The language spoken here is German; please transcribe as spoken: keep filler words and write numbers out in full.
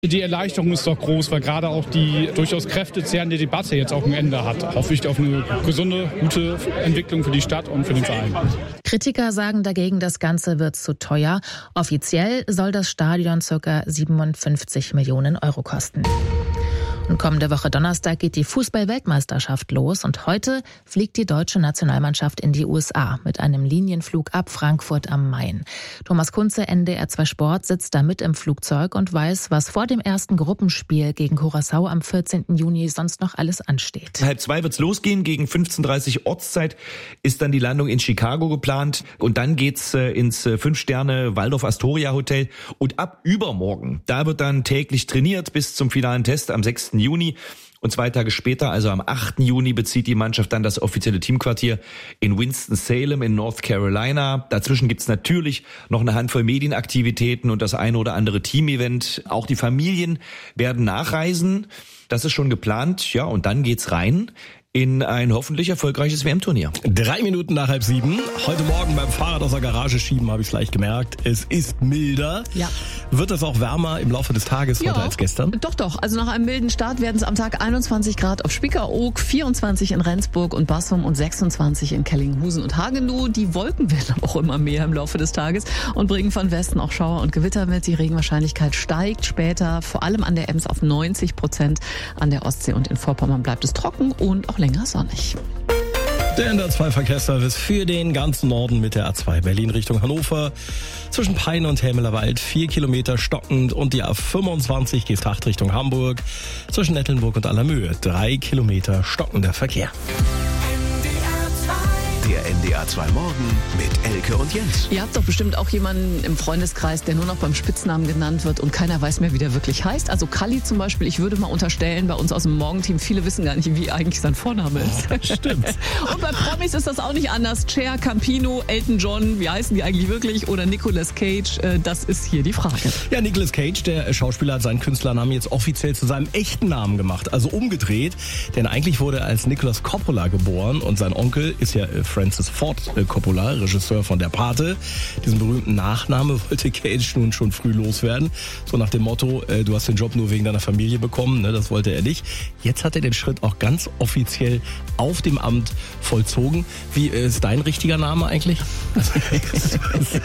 Die Erleichterung ist doch groß, weil gerade auch die durchaus kräftezehrende Debatte jetzt auch ein Ende hat. Hoffe ich auf eine gesunde, gute Entwicklung für die Stadt und für den Verein. Kritiker sagen dagegen, das Ganze wird zu teuer. Offiziell soll das Stadion ca. siebenundfünfzig Millionen Euro kosten. Und kommende Woche Donnerstag geht die Fußball-Weltmeisterschaft los und heute fliegt die deutsche Nationalmannschaft in die U S A mit einem Linienflug ab Frankfurt am Main. Thomas Kunze, N D R zwei Sport, sitzt da mit im Flugzeug und weiß, was vor dem ersten Gruppenspiel gegen Curaçao am vierzehnten Juni sonst noch alles ansteht. Halb zwei wird's losgehen, gegen fünfzehn Uhr dreißig Ortszeit ist dann die Landung in Chicago geplant und dann geht's ins Fünf-Sterne-Waldorf-Astoria-Hotel und ab übermorgen, da wird dann täglich trainiert bis zum finalen Test am sechsten Juni. Und zwei Tage später, also am achten Juni, bezieht die Mannschaft dann das offizielle Teamquartier in Winston-Salem in North Carolina. Dazwischen gibt's natürlich noch eine Handvoll Medienaktivitäten und das eine oder andere Teamevent. Auch die Familien werden nachreisen. Das ist schon geplant. Ja, und dann geht's rein in ein hoffentlich erfolgreiches W M-Turnier. Drei Minuten nach halb sieben. Heute Morgen beim Fahrrad aus der Garage schieben habe ich es leicht gemerkt. Es ist milder. Ja. Wird es auch wärmer im Laufe des Tages ja, heute als gestern? Doch, doch. Also nach einem milden Start werden es am Tag einundzwanzig Grad auf Spiekeroog, vierundzwanzig in Rendsburg und Bassum und sechsundzwanzig in Kellinghusen und Hagenow. Die Wolken werden auch immer mehr im Laufe des Tages und bringen von Westen auch Schauer und Gewitter mit. Die Regenwahrscheinlichkeit steigt später, vor allem an der Ems auf neunzig Prozent. An der Ostsee und in Vorpommern bleibt es trocken und auch länger sonnig. Der N D R zwei Verkehrsservice für den ganzen Norden mit der A zwei Berlin Richtung Hannover. Zwischen Peine und Helmelerwald vier Kilometer stockend und die A fünfundzwanzig Geesthacht Richtung Hamburg. Zwischen Nettelnburg und Allermöhe drei Kilometer stockender Verkehr. Der N D R zwei Morgen mit Elke und Jens. Ihr habt doch bestimmt auch jemanden im Freundeskreis, der nur noch beim Spitznamen genannt wird und keiner weiß mehr, wie der wirklich heißt. Also Kalli zum Beispiel, ich würde mal unterstellen, bei uns aus dem Morgenteam, viele wissen gar nicht, wie eigentlich sein Vorname ist. Oh, stimmt. Und bei Promis ist das auch nicht anders. Cher, Campino, Elton John, wie heißen die eigentlich wirklich? Oder Nicolas Cage, das ist hier die Frage. Ja, Nicolas Cage, der Schauspieler, hat seinen Künstlernamen jetzt offiziell zu seinem echten Namen gemacht. Also umgedreht, denn eigentlich wurde er als Nicolas Coppola geboren und sein Onkel ist ja Francis Ford Coppola, Regisseur von Der Pate. Diesen berühmten Nachname wollte Cage nun schon früh loswerden. So nach dem Motto, äh, du hast den Job nur wegen deiner Familie bekommen, ne, das wollte er nicht. Jetzt hat er den Schritt auch ganz offiziell auf dem Amt vollzogen. Wie ist dein richtiger Name eigentlich?